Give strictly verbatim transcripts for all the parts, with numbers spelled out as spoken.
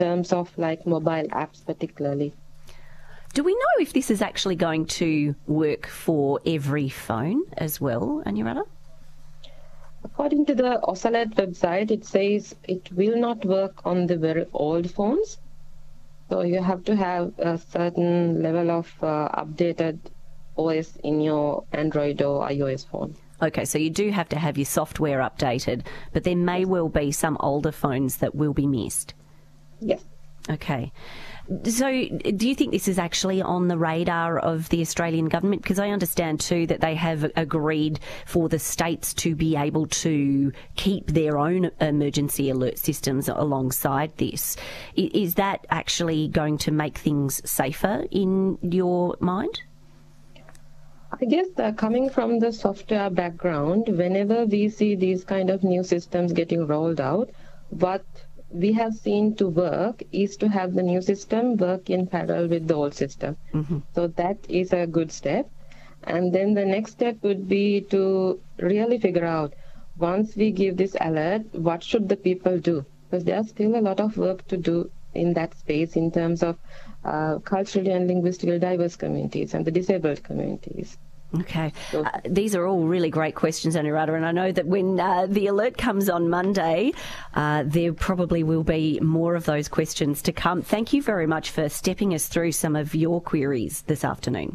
terms of like mobile apps particularly. Do we know if this is actually going to work for every phone as well, Anuradha? According to the Ocelot website, it says it will not work on the very old phones. So you have to have a certain level of uh, updated O S in your Android or iOS phone. Okay, so you do have to have your software updated, but there may well be some older phones that will be missed. Yes. Okay. So do you think this is actually on the radar of the Australian government? Because I understand too that they have agreed for the states to be able to keep their own emergency alert systems alongside this. Is that actually going to make things safer in your mind? I guess uh, coming from the software background, whenever we see these kind of new systems getting rolled out, what we have seen to work is to have the new system work in parallel with the old system. Mm-hmm. So that is a good step. And then the next step would be to really figure out, once we give this alert, what should the people do? Because there's still a lot of work to do in that space in terms of uh, culturally and linguistically diverse communities and the disabled communities. Okay. Uh, these are all really great questions, Anuradha, and I know that when uh, the alert comes on Monday, uh, there probably will be more of those questions to come. Thank you very much for stepping us through some of your queries this afternoon.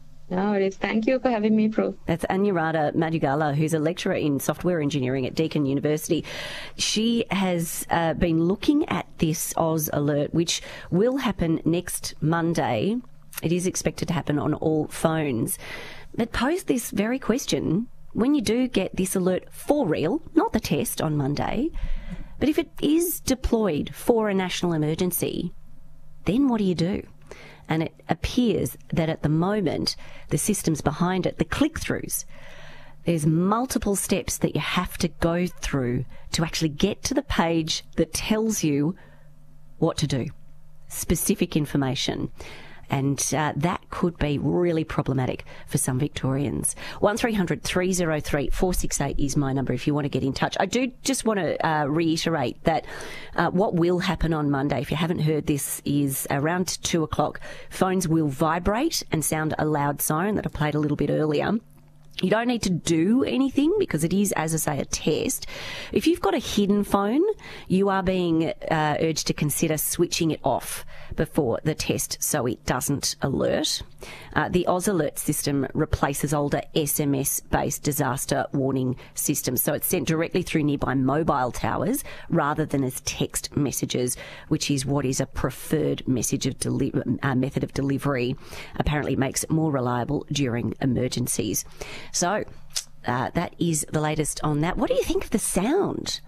No worries. Thank you for having me, Pro. That's Anuradha Madugala, who's a lecturer in software engineering at Deakin University. She has uh, been looking at this Oz alert, which will happen next Monday. It is expected to happen on all phones. But pose this very question, when you do get this alert for real, not the test on Monday, but if it is deployed for a national emergency, then what do you do? And it appears that at the moment, the systems behind it, the click-throughs, there's multiple steps that you have to go through to actually get to the page that tells you what to do, specific information. And uh, that could be really problematic for some Victorians. one three hundred three oh three four six eight is my number if you want to get in touch. I do just want to uh, reiterate that uh, what will happen on Monday, if you haven't heard this, is around two o'clock, phones will vibrate and sound a loud siren that I played a little bit earlier. You don't need to do anything because it is, as I say, a test. If you've got a hidden phone, you are being uh, urged to consider switching it off before the test so it doesn't alert. Uh, the Oz Alert system replaces older S M S-based disaster warning systems, so it's sent directly through nearby mobile towers rather than as text messages, which is what is a preferred message of deli- uh, method of delivery. Apparently it makes it more reliable during emergencies. So uh, that is the latest on that. What do you think of the sound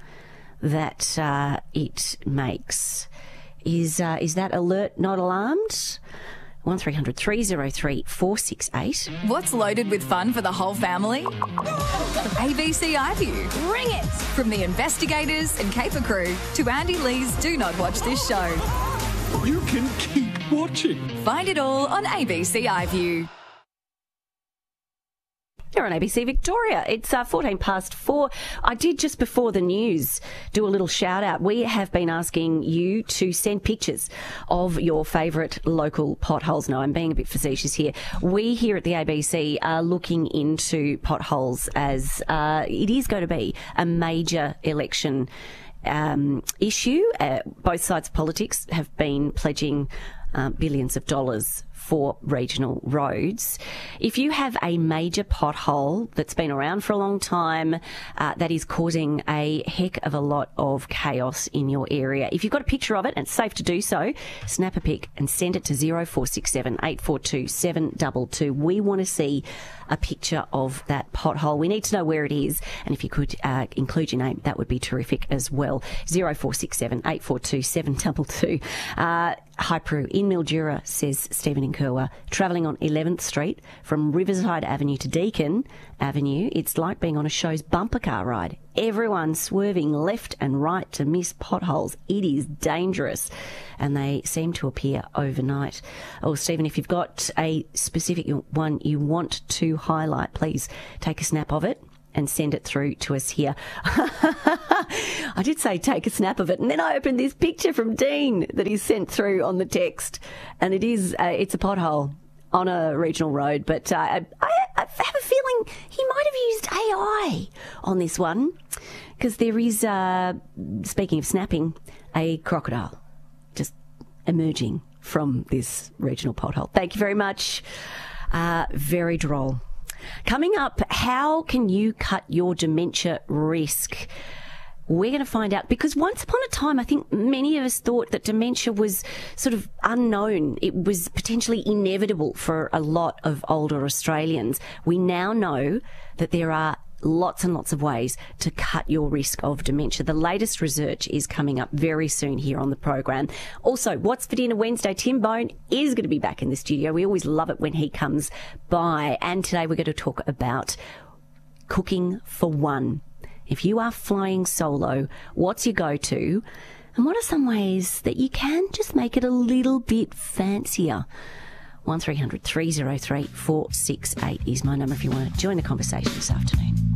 that uh, it makes? Is uh, is that alert not alarmed? one three hundred three oh three four six eight. What's loaded with fun for the whole family? A B C iView. Ring it! From the investigators and Caper crew to Andy Lee's Do Not Watch This Show. You can keep watching. Find it all on A B C iView. You're on A B C Victoria. It's uh, fourteen past four. I did just before the news do a little shout out. We have been asking you to send pictures of your favourite local potholes. No, I'm being a bit facetious here. We here at the A B C are looking into potholes as uh, it is going to be a major election um, issue. Uh, both sides of politics have been pledging uh, billions of dollars for regional roads. If you have a major pothole that's been around for a long time, uh, that is causing a heck of a lot of chaos in your area, if you've got a picture of it, and it's safe to do so, snap a pic and send it to zero four six seven eight four two seven two two. We want to see a picture of that pothole. We need to know where it is, and if you could uh, include your name, that would be terrific as well. zero four six seven eight four two seven two two. Uh, Hi Prue, in Mildura, says Stephen in Kerwa, travelling on eleventh Street from Riverside Avenue to Deakin Avenue, it's like being on a show's bumper car ride. Everyone swerving left and right to miss potholes. It is dangerous, and they seem to appear overnight. Oh, Stephen, if you've got a specific one you want to highlight, please take a snap of it and send it through to us here. I did say take a snap of it, and then I opened this picture from Dean that he sent through on the text, and it is uh, it's a pothole on a regional road, but uh, I, I, I have a feeling he might have used A I on this one, because there is, uh, speaking of snapping, a crocodile just emerging from this regional pothole. Thank you very much. Uh, very droll. Coming up, how can you cut your dementia risk? We're going to find out, because once upon a time, I think many of us thought that dementia was sort of unknown. It was potentially inevitable for a lot of older Australians. We now know that there are lots and lots of ways to cut your risk of dementia. The latest research is coming up very soon here on the program. Also, What's for Dinner Wednesday, Tim Bone is going to be back in the studio. We always love it when he comes by. And today we're going to talk about cooking for one. If you are flying solo, what's your go-to? And what are some ways that you can just make it a little bit fancier? one three hundred three oh three four six eight is my number if you want to join the conversation this afternoon.